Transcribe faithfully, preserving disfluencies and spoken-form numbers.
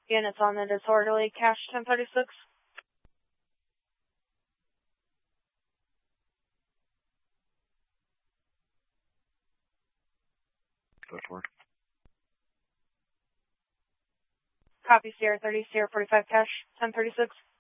Units on the disorderly, cash ten thirty-six. Go forward. Copy Sierra thirty, Sierra forty-five, cash ten thirty-six.